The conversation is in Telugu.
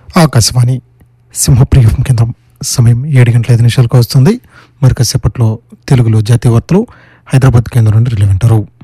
ఆకాశవాణి సింహప్రియ ఎఫ్ఎం కేంద్రం. సమయం 7:05 వస్తుంది. మరి కాసేపట్లో తెలుగులో జాతీయ వార్తలు హైదరాబాద్ కేంద్రం నుండి రిలే వింటారు.